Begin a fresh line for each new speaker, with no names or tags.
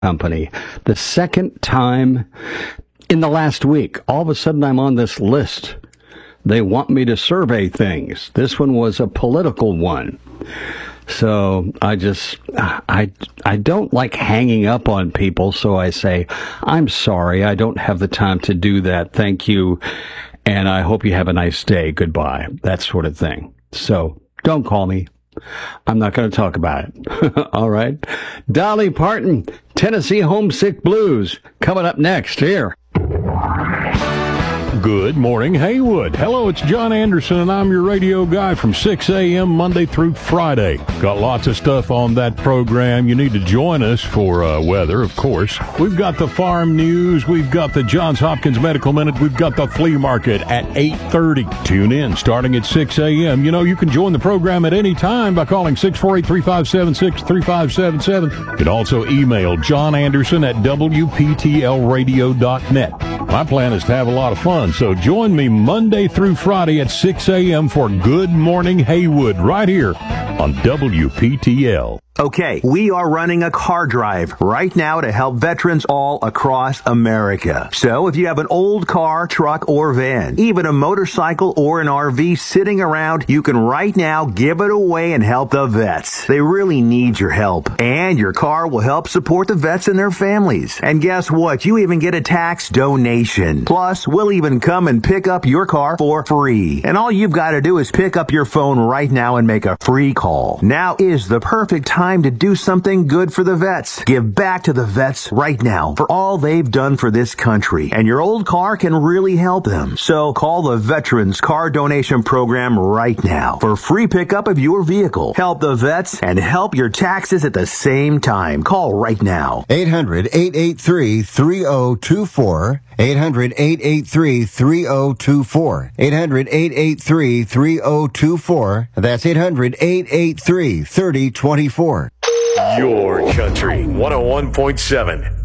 company. The second time in the last week, all of a sudden I'm on this list. They want me to survey things. This one was a political one. So I don't like hanging up on people, so I say, I'm sorry, I don't have the time to do that. Thank you, and I hope you have a nice day. Goodbye. That sort of thing. So don't call me. I'm not going to talk about it. All right. Dolly Parton, Tennessee Homesick Blues, coming up next here.
Good morning, Haywood. Hello, it's John Anderson, and I'm your radio guy from 6 a.m. Monday through Friday. Got lots of stuff on that program. You need to join us for weather, of course. We've got the farm news. We've got the Johns Hopkins Medical Minute. We've got the flea market at 8:30. Tune in starting at 6 a.m. You know, you can join the program at any time by calling 648-3576-3577. You can also email John Anderson at WPTLradio.net. My plan is to have a lot of fun, so join me Monday through Friday at 6 a.m. for Good Morning Haywood right here on WPTL.
Okay, we are running a car drive right now to help veterans all across America. So if you have an old car, truck, or van, even a motorcycle or an RV sitting around, you can right now give it away and help the vets. They really need your help. And your car will help support the vets and their families. And guess what? You even get a tax donation. Plus, we'll even come and pick up your car for free. And all you've got to do is pick up your phone right now and make a free call. Now is the perfect time to do something good for the vets. Give back to the vets right now for all they've done for this country. And your old car can really help them. So call the Veterans Car Donation Program right now for free pickup of your vehicle. Help the vets and help your taxes at the same time. Call right now.
800-883-3024. 800-883-3024. 800-883-3024. That's 800-883-3024.
Your Country 101.7